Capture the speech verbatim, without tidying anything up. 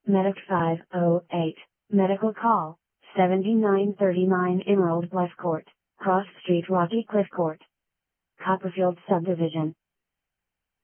Medic five oh eight, medical call, seventy-nine thirty-nine Emerald Bluff Court, Cross Street Rocky Cliff Court, Copperfield Subdivision.